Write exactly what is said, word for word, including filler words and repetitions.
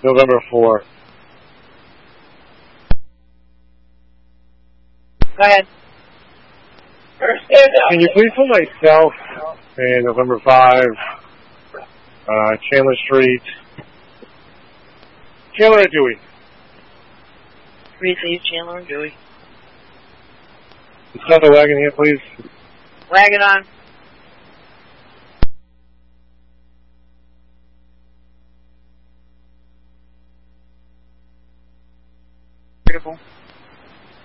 November four. Go ahead. Can you please put myself in November five, uh, Chandler Street, Chandler and Dewey? Please leave Chandler and Dewey. Start the wagon here, please. Wagon on. Beautiful.